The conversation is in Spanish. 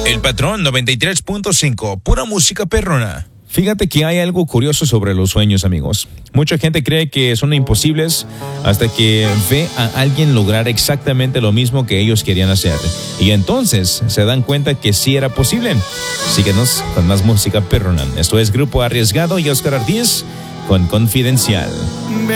El Patrón 93.5, pura música perrona. Fíjate que hay algo curioso sobre los sueños, amigos. Mucha gente cree que son imposibles hasta que ve a alguien lograr exactamente lo mismo que ellos querían hacer. Y entonces se dan cuenta que sí era posible. Síguenos con más música perrona. Esto es Grupo Arriesgado y Oscar Ortiz con Confidencial.